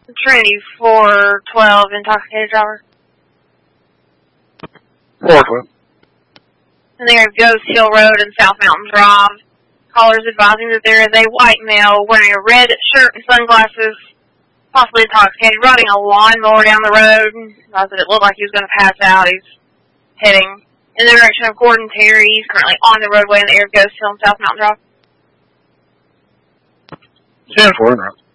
Trinity 412, intoxicated driver. 412. And they are Ghost Hill Road and South Mountain Drive. Callers advising that there is a white male wearing a red shirt and sunglasses, possibly intoxicated, riding a lawnmower down the road. I said it looked like he was going to pass out. He's heading in the direction of Gordon Terry. He's currently on the roadway in the area of Ghost Hill and South Mountain Drive. 10-4,